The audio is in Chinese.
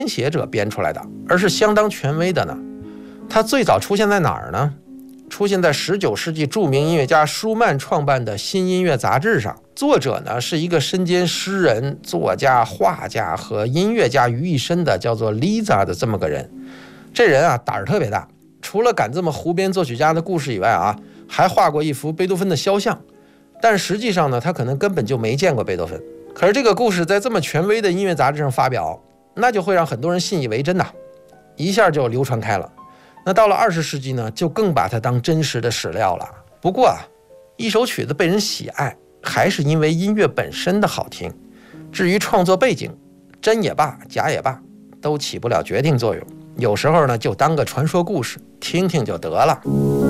写者编出来的，而是相当权威的呢。它最早出现在哪儿呢？出现在19世纪著名音乐家舒曼创办的新音乐杂志上。作者呢是一个身兼诗人、作家、画家和音乐家于一身的叫做 Lisa 的这么个人。这人啊胆儿特别大，除了敢这么胡编作曲家的故事以外啊，还画过一幅贝多芬的肖像。但实际上呢，他可能根本就没见过贝多芬。可是这个故事在这么权威的音乐杂志上发表，那就会让很多人信以为真呐，一下就流传开了。那到了20世纪呢，就更把它当真实的史料了。不过啊，一首曲子被人喜爱，还是因为音乐本身的好听。至于创作背景，真也罢，假也罢，都起不了决定作用。有时候呢，就当个传说故事听听就得了。